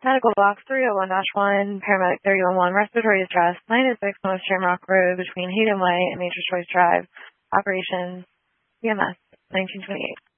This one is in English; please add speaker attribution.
Speaker 1: Medical Box 301-1, Paramedic 311, Respiratory Distress, 906 North Shamrock Road between Hayden Way and Nature's Choice Drive. Operations, CMS, 1928.